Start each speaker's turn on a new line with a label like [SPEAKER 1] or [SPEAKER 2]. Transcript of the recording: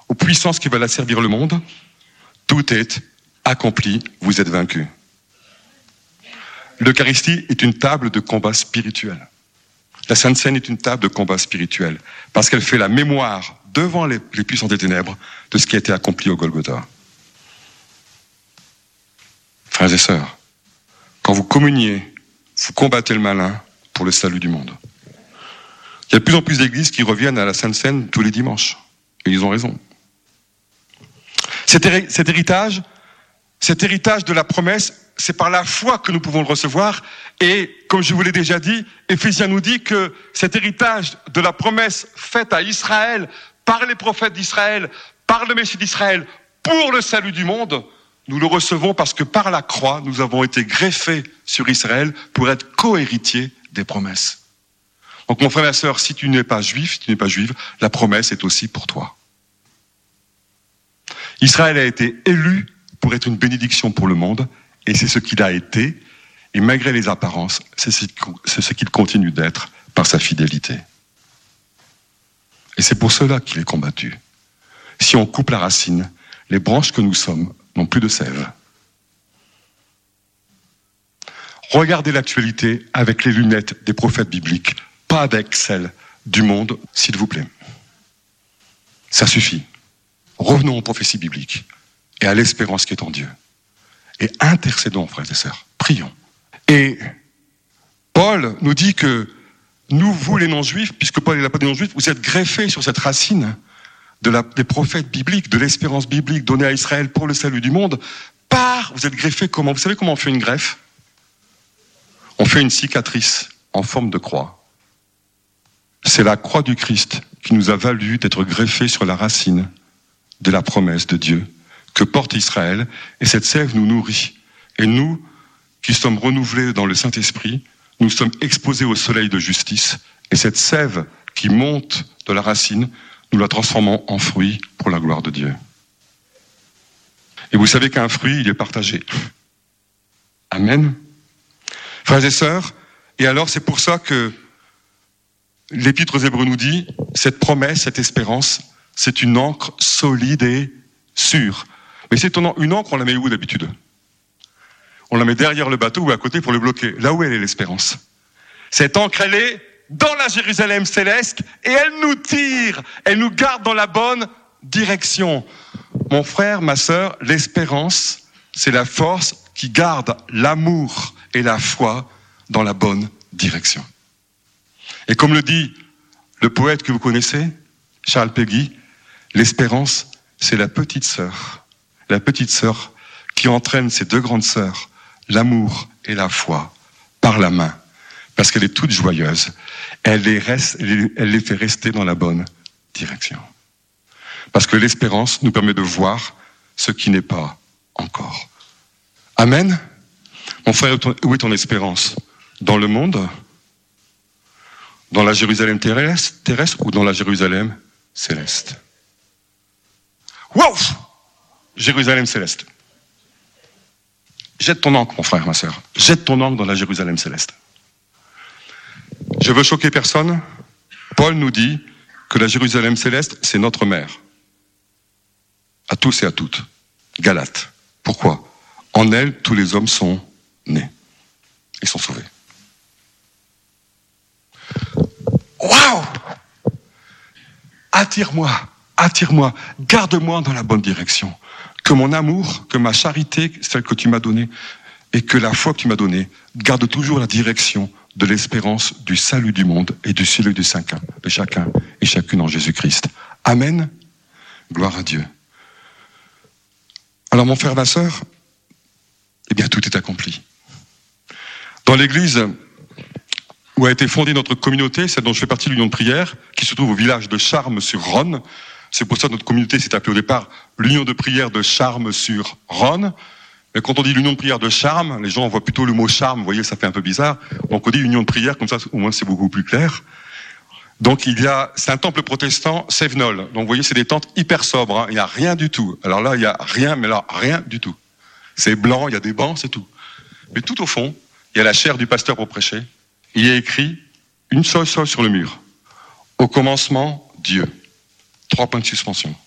[SPEAKER 1] aux puissances qui veulent asservir le monde, tout est accompli, vous êtes vaincus. L'Eucharistie est une table de combat spirituel. La Sainte Seine est une table de combat spirituel, parce qu'elle fait la mémoire devant les puissants des ténèbres de ce qui a été accompli au Golgotha. Frères et sœurs, quand vous communiez, vous combattez le malin pour le salut du monde. Il y a de plus en plus d'églises qui reviennent à la Sainte Seine tous les dimanches. Et ils ont raison. Cet héritage de la promesse, c'est par la foi que nous pouvons le recevoir. Et comme je vous l'ai déjà dit, Éphésiens nous dit que cet héritage de la promesse faite à Israël, par les prophètes d'Israël, par le Messie d'Israël, pour le salut du monde, nous le recevons parce que par la croix, nous avons été greffés sur Israël pour être co-héritiers des promesses. Donc mon frère et ma sœur, si tu n'es pas juif, si tu n'es pas juive, la promesse est aussi pour toi. Israël a été élu pour être une bénédiction pour le monde, et c'est ce qu'il a été, et malgré les apparences, c'est ce qu'il continue d'être par sa fidélité. Et c'est pour cela qu'il est combattu. Si on coupe la racine, les branches que nous sommes n'ont plus de sève. Regardez l'actualité avec les lunettes des prophètes bibliques, pas avec celles du monde, s'il vous plaît. Ça suffit. Revenons aux prophéties bibliques et à l'espérance qui est en Dieu. Et intercédons, frères et sœurs, prions. Et Paul nous dit que nous, vous les non-juifs, puisque Paul est l'appôtre des non-juifs, vous êtes greffés sur cette racine des prophètes bibliques, de l'espérance biblique donnée à Israël pour le salut du monde. Vous êtes greffés comment? Vous savez comment on fait une greffe? On fait une cicatrice en forme de croix. C'est la croix du Christ qui nous a valu d'être greffés sur la racine de la promesse de Dieu que porte Israël, et cette sève nous nourrit. Et nous, qui sommes renouvelés dans le Saint-Esprit, nous sommes exposés au soleil de justice, et cette sève qui monte de la racine, nous la transformons en fruit pour la gloire de Dieu. Et vous savez qu'un fruit, il est partagé. Amen. Frères et sœurs, et alors c'est pour ça que l'Épître aux Hébreux nous dit, cette promesse, cette espérance, c'est une ancre solide et sûre. Mais c'est étonnant, une ancre, on la met où d'habitude? On la met derrière le bateau ou à côté pour le bloquer. Là où elle est l'espérance. Cette ancre, elle est dans la Jérusalem céleste et elle nous tire, elle nous garde dans la bonne direction. Mon frère, ma sœur, l'espérance, c'est la force qui garde l'amour et la foi dans la bonne direction. Et comme le dit le poète que vous connaissez, Charles Péguy, l'espérance, c'est la petite sœur qui entraîne ses deux grandes sœurs, l'amour et la foi, par la main, parce qu'elle est toute joyeuse. Elle les fait rester dans la bonne direction. Parce que l'espérance nous permet de voir ce qui n'est pas encore. Amen. Mon frère, où est ton espérance? Dans le monde? Dans la Jérusalem terrestre ou dans la Jérusalem céleste? Wow! Jérusalem céleste. Jette ton ancre, mon frère, ma sœur. Jette ton ancre dans la Jérusalem céleste. Je veux choquer personne. Paul nous dit que la Jérusalem céleste, c'est notre mère. À tous et à toutes. Galates. Pourquoi? En elle, tous les hommes sont nés. Ils sont sauvés. Waouh! Attire-moi, garde-moi dans la bonne direction. Que mon amour, que ma charité, celle que tu m'as donnée, et que la foi que tu m'as donnée, garde toujours la direction de l'espérance du salut du monde et du salut de chacun et chacune en Jésus-Christ. Amen. Gloire à Dieu. Alors mon frère, ma sœur, eh bien tout est accompli. Dans l'église où a été fondée notre communauté, celle dont je fais partie de l'Union de prière, qui se trouve au village de Charmes-sur-Rhône. C'est pour ça que notre communauté s'est appelée au départ l'Union de prière de Charmes-sur-Rhône. Mais quand on dit l'Union de prière de Charmes, les gens voient plutôt le mot charme, vous voyez, ça fait un peu bizarre. Donc on dit Union de prière, comme ça au moins c'est beaucoup plus clair. Donc c'est un temple protestant Sévenol. Donc vous voyez, c'est des tentes hyper sobres, hein. Il n'y a rien du tout. Alors là, il n'y a rien, mais là, rien du tout. C'est blanc, il y a des bancs, c'est tout. Mais tout au fond, il y a la chaire du pasteur pour prêcher. Il y a écrit une seule sur le mur. Au commencement, Dieu. 3 points de suspension.